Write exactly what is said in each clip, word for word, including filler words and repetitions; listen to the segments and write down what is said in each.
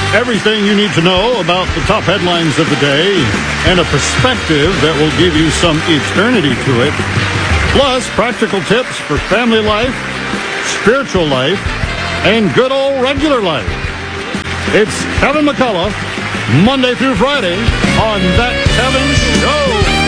Everything you need to know about the top headlines of the day and a perspective that will give you some eternity to it. Plus, practical tips for family life, spiritual life, and good old regular life. It's Kevin McCullough, Monday through Friday on That Kevin Show.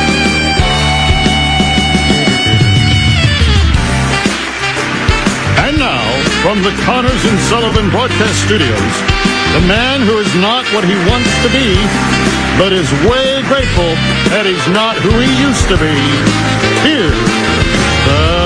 And now, from the Connors and Sullivan Broadcast Studios, the man who is not what he wants to be, but is way grateful that he's not who he used to be. Here's the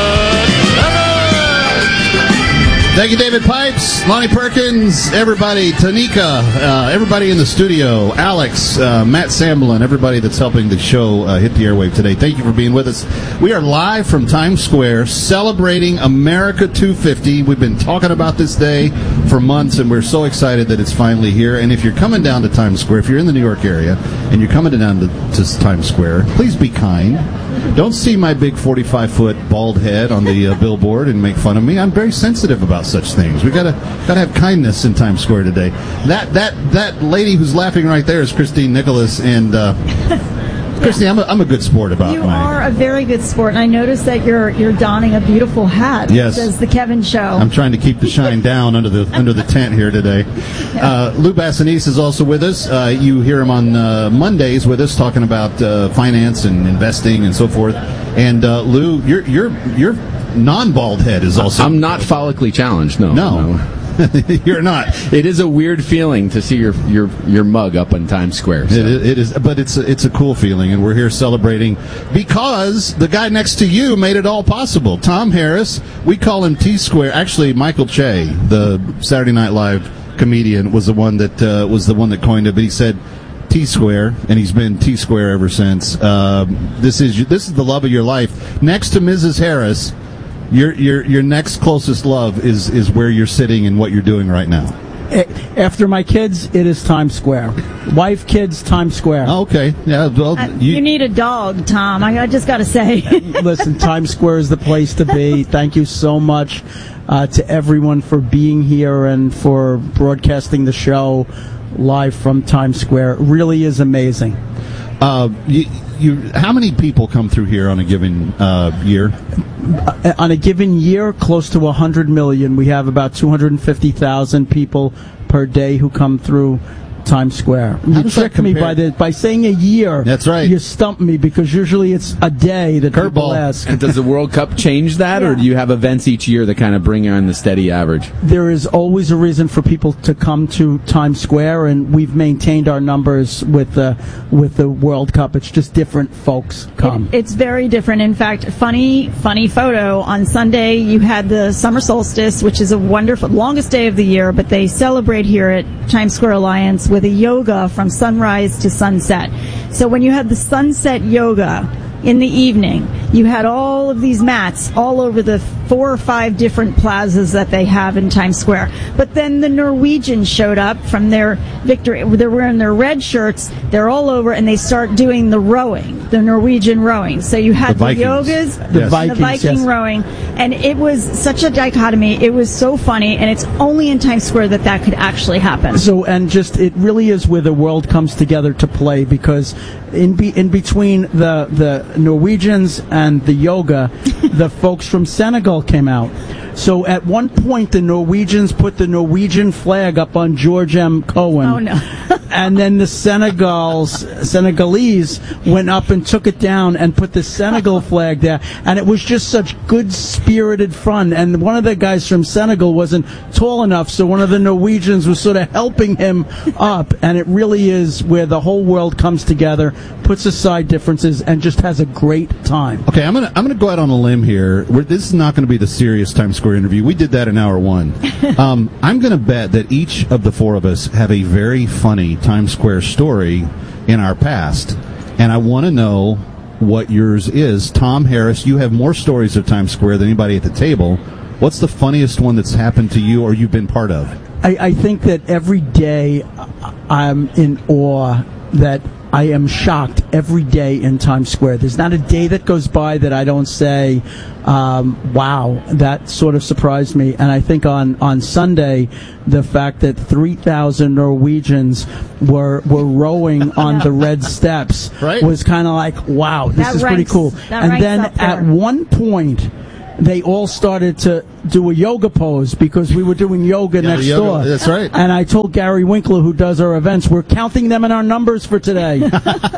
Thank you, David Pipes, Lonnie Perkins, everybody, Tanika, uh, everybody in the studio, Alex, uh, Matt Samblin, everybody that's helping the show uh, hit the airwave today. Thank you for being with us. We are live from Times Square celebrating America two fifty. We've been talking about this day for months, and we're so excited that it's finally here. And if you're coming down to Times Square, if you're in the New York area and you're coming down to, to Times Square, please be kind. Don't see my big forty-five foot bald head on the uh, billboard and make fun of me. I'm very sensitive about such things. We gotta gotta have kindness in Times Square today. That that that lady who's laughing right there is Christine Nicholas, and uh, Christine, I'm a, I'm a good sport about you my. You are a very good sport, and I noticed that you're you're donning a beautiful hat. Yes, that says the Kevin Show. I'm trying to keep the shine down under the under the tent here today. Uh, Lou Bassanese is also with us. Uh, you hear him on uh, Mondays with us talking about uh, finance and investing and so forth. And uh, Lou, your your your non-bald head is also. I'm not follically challenged. No, no. no. You're not. It is a weird feeling to see your your, your mug up on Times Square. So. It, is, it is, but it's a, it's a cool feeling, and we're here celebrating because the guy next to you made it all possible. Tom Harris, we call him T Square. Actually, Michael Che, the Saturday Night Live comedian, was the one that uh, was the one that coined it. But he said T Square, and he's been T Square ever since. Uh, this is this is the love of your life. Next to Missus Harris. Your your your next closest love is, is where you're sitting and what you're doing right now. After my kids, it is Times Square. Wife, kids, Times Square. Oh, okay. Yeah. Well, uh, you, you need a dog, Tom. I, I just got to say. Listen, Times Square is the place to be. Thank you so much uh, to everyone for being here and for broadcasting the show live from Times Square. It really is amazing. Uh, you, you, how many people come through here on a given uh, year? Uh, on a given year, close to one hundred million. We have about two hundred fifty thousand people per day who come through Times Square. You tricked me by the by saying a year. That's right. You stumped me because usually it's a day that Curveball. people ask. And does the World Cup change that, yeah. or do you have events each year that kind of bring on the steady average? There is always a reason for people to come to Times Square, and we've maintained our numbers with the with the World Cup. It's just different folks come. It, it's very different. In fact, funny funny photo on Sunday. You had the summer solstice, which is a wonderful longest day of the year, but they celebrate here at Times Square Alliance with a yoga from sunrise to sunset. So when you had the sunset yoga in the evening, you had all of these mats all over the four or five different plazas that they have in Times Square. But then the Norwegians showed up from their victory. They're wearing their red shirts. They're all over, and they start doing the rowing, the Norwegian rowing. So you had the, the yogas, the, yes. Vikings, the Viking yes. rowing, and it was such a dichotomy. It was so funny, and it's only in Times Square that that could actually happen. So, and just, it really is where the world comes together to play, because in be, in between the, the Norwegians and the yoga, the folks from Senegal came out. So at one point, the Norwegians put the Norwegian flag up on George M. Cohen. Oh, no. And then the Senegals, Senegalese went up and took it down and put the Senegal flag there. And it was just such good-spirited fun. And one of the guys from Senegal wasn't tall enough, so one of the Norwegians was sort of helping him up. And it really is where the whole world comes together, puts aside differences, and just has a great time. Okay, I'm gonna I'm gonna go out on a limb here. We're, this is not going to be the serious Times Square interview. We did that in hour one. Um, I'm going to bet that each of the four of us have a very funny Times Square story in our past, and I want to know what yours is. Tom Harris, you have more stories of Times Square than anybody at the table. What's the funniest one that's happened to you or you've been part of? I, I think that every day I'm in awe that I am shocked every day in Times Square. There's not a day that goes by that I don't say, um, wow, that sort of surprised me. And I think on, on Sunday, the fact that three thousand Norwegians were were rowing on the red steps Right. was kind of like, wow, this That is pretty ranks- cool. that And ranks then up there. at one point, they all started to do a yoga pose because we were doing yoga Yeah, next yoga, door. that's right. And I told Gary Winkler, who does our events, we're counting them in our numbers for today.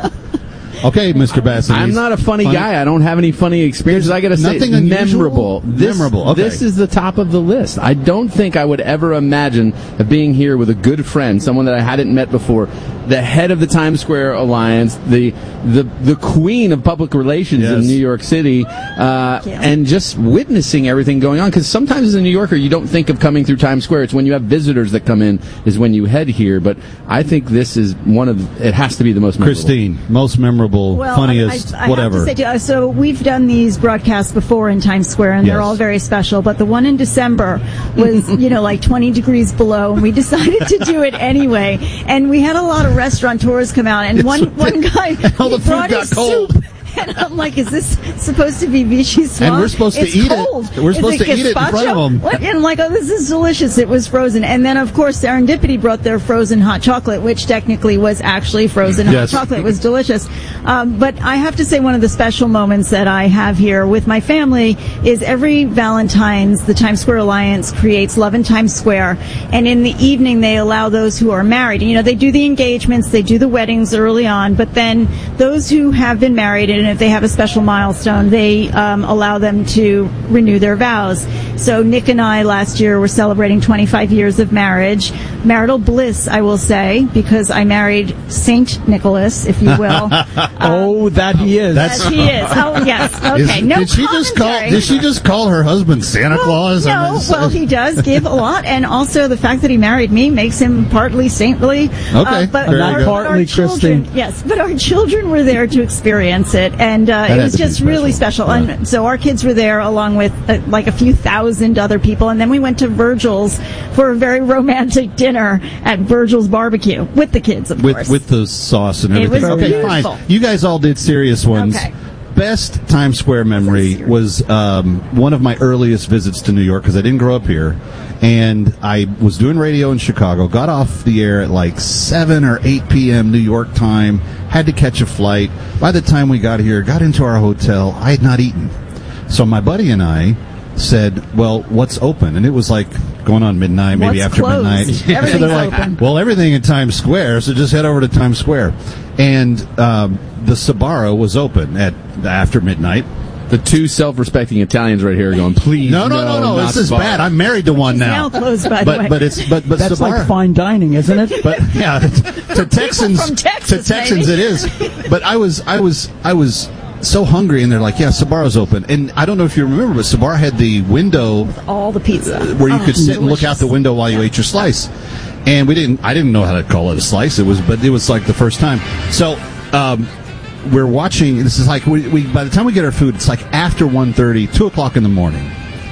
Okay, Mister Bassett. I'm not a funny, guy. I don't have any funny experiences. I got to say, nothing unusual? memorable. This, Memorable, okay. This is the top of the list. I don't think I would ever imagine of being here with a good friend, someone that I hadn't met before, the head of the Times Square Alliance, the the the queen of public relations Yes. in New York City, uh, and just witnessing everything going on. Because sometimes as a New Yorker, you don't think of coming through Times Square. It's when you have visitors that come in is when you head here. But I think this is one of, it has to be the most memorable. Christine, most memorable, Well, funniest, I, I whatever. Have to say, too, uh, so we've done these broadcasts before in Times Square, and Yes. they're all very special. But the one in December was, you know, like twenty degrees below, and we decided to do it anyway. And we had a lot of restaurateurs come out, and one one guy All the he food brought got his cold. soup. And I'm like, is this supposed to be Vichy Soir? And we're supposed to It's eat it. cold. We're Is supposed to eat it in front of gazpacho? 'em. What? And I'm like, oh, this is delicious. It was frozen. And then, of course, Serendipity brought their frozen hot chocolate, which technically was actually frozen Yes. hot chocolate. It was delicious. Um, but I have to say, one of the special moments that I have here with my family is every Valentine's, the Times Square Alliance creates Love in Times Square. And in the evening, they allow those who are married. You know, they do the engagements, they do the weddings early on, but then those who have been married, and if they have a special milestone, they um, allow them to renew their vows. So Nick and I last year were celebrating twenty-five years of marriage. Marital bliss, I will say, because I married Saint Nicholas, if you will. Oh, that he is. That's- Yes, he is. Oh, yes. Is- Okay. No did she just call? commentary. Did she just call her husband Santa Claus? I No, mean, well, he does give a lot, and also the fact that he married me makes him partly saintly. Okay, but very our, good. but our Partly children, Christian. yes, but our children were there to experience it, and uh, it had was to be just really special. special. Yeah. And so our kids were there along with uh, like a few thousand other people, and then we went to Virgil's for a very romantic dinner at Virgil's Barbecue with the kids, of with course. with the sauce and It everything. was Okay, beautiful. fine. You guys all did serious ones. Okay. Best Times Square memory was um, one of my earliest visits to New York because I didn't grow up here, and I was doing radio in Chicago. Got off the air at like seven or eight p.m. New York time. Had to catch a flight. By the time we got here, got into our hotel, I had not eaten. So my buddy and I said, well, what's open? And it was like going on midnight, maybe What's after closed? midnight. Everything's So they're like, open. well, everything in Times Square, so just head over to Times Square. And um, the Sbarro was open at after midnight. The two self-respecting Italians right here are going, please, No, no, no, no, not this is Sbarro. bad. I'm married to one It's now. now closed, by the but way. but it's but but That's Sbarro. like fine dining, isn't it? But yeah, to Texans, From Texas, to Texans maybe. it is. But I was, I was, I was so hungry, and they're like, "Yeah, Sbarro's open." And I don't know if you remember, but Sbarro had the window all the pizza where you Oh, could sit and look delicious. out the window while you ate your slice. And we didn't. I didn't know how to call it a slice. It was, but it was like the first time. So. Um, We're watching. This is like we, we. By the time we get our food, it's like after one thirty, two o'clock in the morning.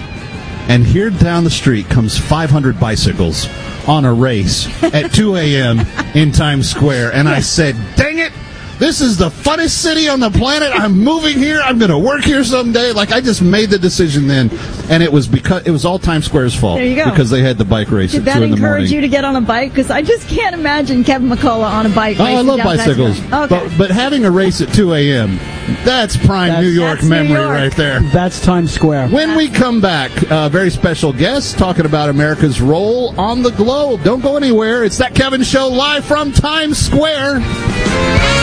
And here down the street comes five hundred bicycles on a race at two a.m. in Times Square, and I said, "Dang it! This is the funnest city on the planet. I'm moving here. I'm going to work here someday." Like I just made the decision then, and it was because it was all Times Square's fault. There you go. Because they had the bike race Did at that two in the morning. encourage you to get on a bike? Because I just can't imagine Kevin McCullough on a bike. Oh, I racing love down Times bicycles. Square. Okay. But, but having a race at two a.m., that's prime That's- New York That's New memory York. right there. That's Times Square. When we come back, a very special guest talking about America's role on the globe. Don't go anywhere. It's That Kevin Show live from Times Square.